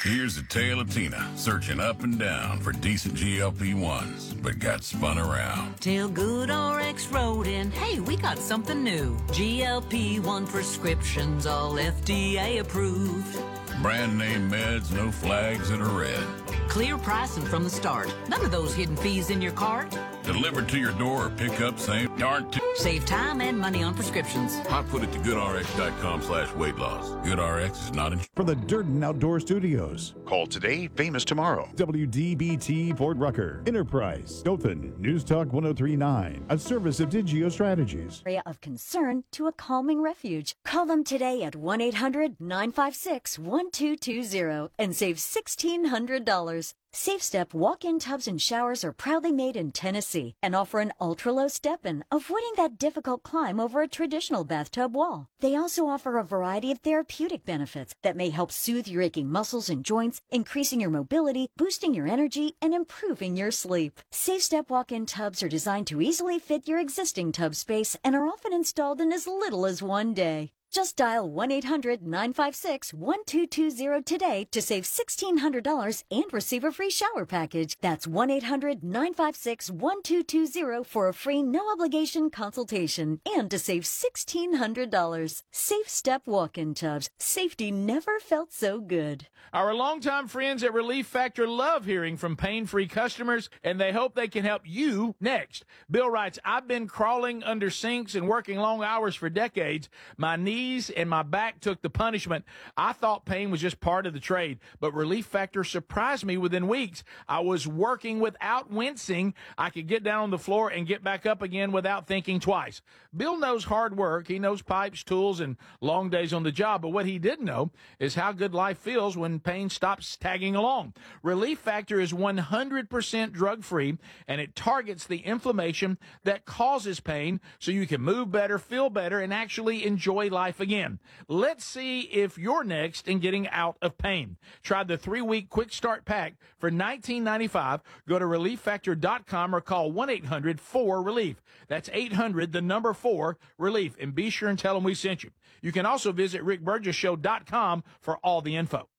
Here's the tale of Tina, searching up and down for decent GLP-1s, but got spun around. Till GoodRx wrote in, hey, we got something new. GLP-1 prescriptions, all FDA approved. Brand name meds, no flags that are red. Clear pricing from the start. None of those hidden fees in your cart. Delivered to your door or pick up same darn Save time and money on prescriptions. I put it to goodrx.com/weight loss. GoodRx is not insured. From the Durden Outdoor Studios. Call today, famous tomorrow. WDBT Fort Rucker. Enterprise. Dothan. News Talk 1039. A service of Digio Strategies. Area of concern to a calming refuge. Call them today at 1-800-956-1220 and save $1,600. SafeStep walk-in tubs and showers are proudly made in Tennessee and offer an ultra-low step-in, avoiding that difficult climb over a traditional bathtub wall. They also offer a variety of therapeutic benefits that may help soothe your aching muscles and joints, increasing your mobility, boosting your energy, and improving your sleep. SafeStep walk-in tubs are designed to easily fit your existing tub space and are often installed in as little as one day. Just dial 1-800-956-1220 today to save $1,600 and receive a free shower package. That's 1-800-956-1220 for a free no-obligation consultation and to save $1,600. Safe Step walk-in tubs. Safety never felt so good. Our longtime friends at Relief Factor love hearing from pain-free customers, and they hope they can help you next. Bill writes, I've been crawling under sinks and working long hours for decades. My knees and my back took the punishment. I thought pain was just part of the trade, but Relief Factor surprised me within weeks. I was working without wincing. I could get down on the floor and get back up again without thinking twice. Bill knows hard work. He knows pipes, tools, and long days on the job, but what he didn't know is how good life feels when pain stops tagging along. Relief Factor is 100% drug-free, and it targets the inflammation that causes pain so you can move better, feel better, and actually enjoy life again. Let's see if you're next in getting out of pain. Try the 3-week quick start pack for $19.95. Go to relieffactor.com or call 1-800-4RELIEF. That's 800-4-RELIEF. And be sure and tell them we sent you. You can also visit rickburgessshow.com for all the info.